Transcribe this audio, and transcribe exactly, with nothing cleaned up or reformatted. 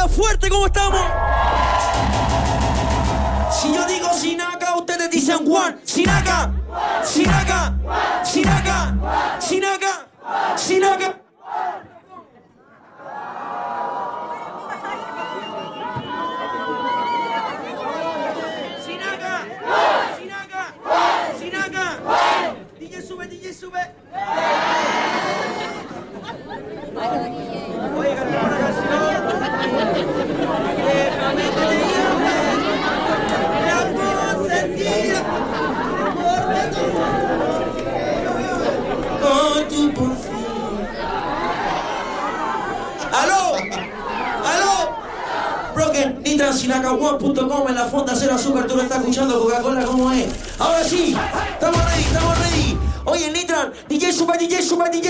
Sinaca, fuerte, ¿cómo estamos? Si yo digo Sinaca, ustedes dicen Juan. Sinaca, Sinaca, Sinaca, Sinaca, Sinaca. Sinaca, Sinaca, Sinaca. D J sube, D J sube. Oye, cantamos una canción. Déjame que te llame. La consentida. Con tu por fin. ¡Aló! ¡Aló! Broken, nitran sinaca one punto com en la fonda cero azúcar. Tú no estás escuchando Coca-Cola como es. Ahora sí, estamos ready, estamos ready. Oye, Nitran, D J sube, D J sube, D J.